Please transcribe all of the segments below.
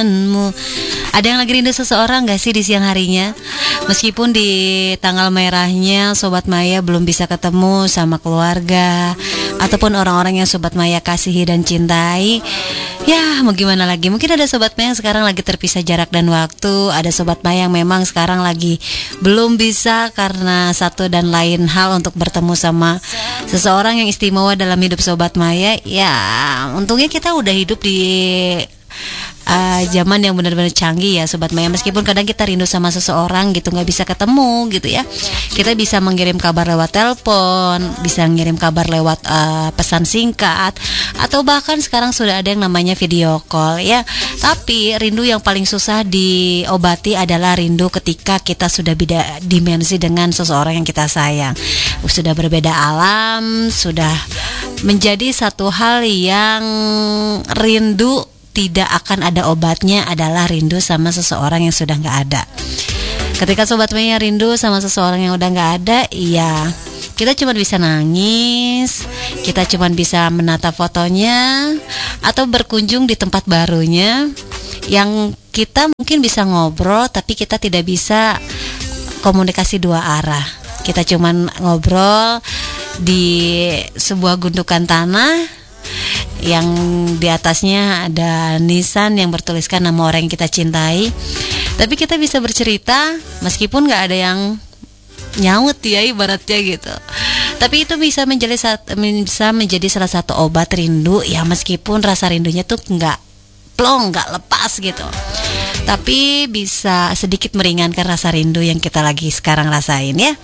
denganmu. Ada yang lagi rindu seseorang gak sih di siang harinya? Meskipun di tanggal merahnya Sobat Maya belum bisa ketemu sama keluarga ataupun orang-orang yang Sobat Maya kasihi dan cintai, ya mau gimana lagi. Mungkin ada Sobat Maya yang sekarang lagi terpisah jarak dan waktu. Ada Sobat Maya yang memang sekarang lagi belum bisa karena satu dan lain hal untuk bertemu sama seseorang yang istimewa dalam hidup Sobat Maya. Ya untungnya kita udah hidup di zaman yang benar-benar canggih ya Sobat Maya. Meskipun kadang kita rindu sama seseorang gitu, gak bisa ketemu gitu ya, kita bisa mengirim kabar lewat telepon, bisa ngirim kabar lewat pesan singkat, atau bahkan sekarang sudah ada yang namanya video call ya. Tapi rindu yang paling susah diobati adalah rindu ketika kita sudah beda dimensi dengan seseorang yang kita sayang. Sudah berbeda alam, sudah menjadi satu hal yang rindu tidak akan ada obatnya, adalah rindu sama seseorang yang sudah gak ada. Ketika Sobat Maya rindu sama seseorang yang udah gak ada, ya kita cuma bisa nangis, kita cuma bisa menatap fotonya, atau berkunjung di tempat barunya yang kita mungkin bisa ngobrol, tapi kita tidak bisa komunikasi dua arah. Kita cuma ngobrol di sebuah gundukan tanah yang di atasnya ada nisan yang bertuliskan nama orang yang kita cintai. Tapi kita bisa bercerita meskipun gak ada yang nyaut ya ibaratnya gitu. Tapi itu bisa menjadi salah satu obat rindu ya, meskipun rasa rindunya tuh gak plong, gak lepas gitu, tapi bisa sedikit meringankan rasa rindu yang kita lagi sekarang rasain ya.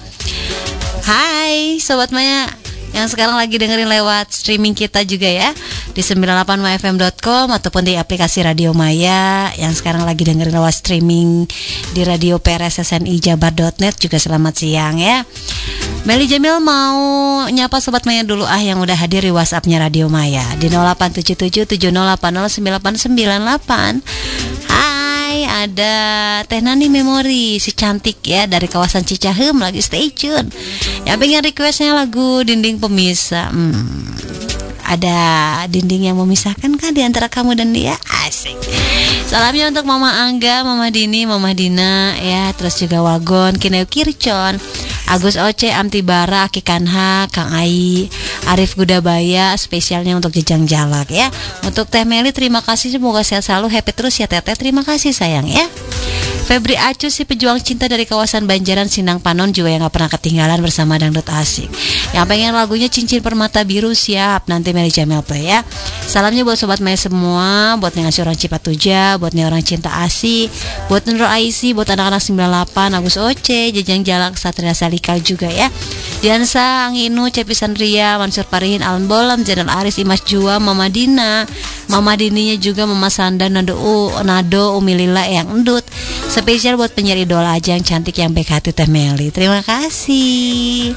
Hai Sobat Maya yang sekarang lagi dengerin lewat streaming kita juga ya, di 98myfm.com ataupun di aplikasi Radio Maya. Yang sekarang lagi dengerin lewat streaming di Radio PRSSNI-Jabar.net juga selamat siang ya. Meli Jamil mau nyapa Sobat Maya dulu yang udah hadir di WhatsAppnya Radio Maya di 087770809898. Hai, ada Teh Nani Memori si cantik ya dari kawasan Cicahem lagi stay tune. Yang pengen requestnya lagu Dinding Pemisah. Ada dinding yang memisahkan kan di antara kamu dan dia? Asik. Salamnya untuk Mama Angga, Mama Dini, Mama Dina ya, terus juga Wagon, Kineu Kircon, Agus Oce, Amti Bara, Aki Kanha, Kang Ai, Arif Gudabaya, spesialnya untuk Jejang Jalak ya. Untuk Teh Meli terima kasih, semoga sehat selalu, happy terus ya Teteh. Terima kasih sayang ya. Febri Acu si pejuang cinta dari kawasan Banjaran Sindang Panon juga yang gak pernah ketinggalan bersama Dangdut Asik. Yang pengen lagunya Cincin Permata Biru siap, nanti Meli Jamil play ya. Salamnya buat Sobat Maya semua, buat yang ngasih orang Cipatuja, buat nih orang cinta Asi, buat Nurul Aisi, buat anak-anak 98, Agus Oce, Jejang Jalak, Satria Salikal juga ya. Diansa, Anginu, Cepi Sandria, Mansur Parihin, Alan Bolam, Jenal Aris, Imas Jua, Mama Dina, Mama Dininya juga, Mama Sanda, Nado, Umi Lila yang endut. Spesial buat penyiar idola aja yang cantik yang baik hati Teh Meli. Terima kasih.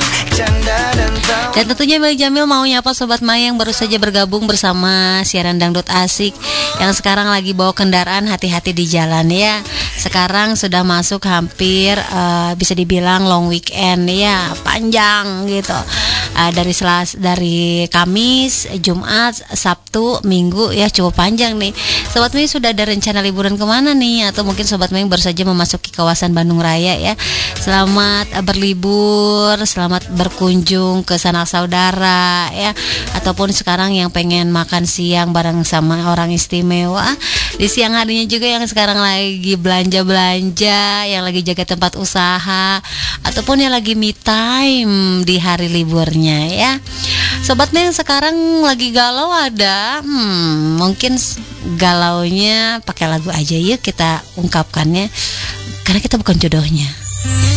Dan tentunya Meli Jamil mau nyapa Sobat Maya yang baru saja bergabung bersama siaran Dangdut Asik, yang sekarang lagi bawa kendaraan, hati-hati di jalan ya. Sekarang sudah masuk hampir bisa dibilang long weekend ya, panjang gitu. Dari Kamis, Jumat, Sabtu, Minggu ya, cukup panjang nih. Sobat Maya sudah ada rencana liburan kemana nih? Atau mungkin Sobat Maya baru saja memasuki kawasan Bandung Raya ya. Selamat berlibur, selamat berkunjung ke sanak saudara ya. Ataupun sekarang yang pengen makan siang bareng sama orang istimewa, di siang harinya juga yang sekarang lagi belanja-belanja, yang lagi jaga tempat usaha, ataupun yang lagi me time di hari liburnya ya. Sobat Maya yang sekarang lagi galau ada, mungkin galaunya pakai lagu aja yuk kita ungkapkannya, karena kita bukan jodohnya.